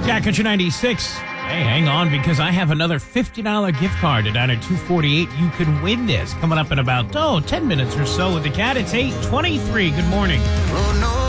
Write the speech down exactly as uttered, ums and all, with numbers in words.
Cat Country ninety-six. Hey, hang on, because I have another fifty dollars gift card to Diner two forty-eight. You could win this coming up in about, oh, ten minutes or so with the Cat. It's eight twenty-three. Good morning. Oh, no.